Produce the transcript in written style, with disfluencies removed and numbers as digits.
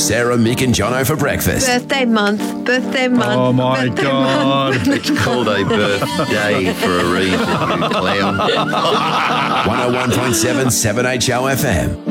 Sarah, Mick and Jono for breakfast. Birthday month. Oh, my birthday God. month. It's called a birthday for a reason, you clown. 101.7 7HO FM.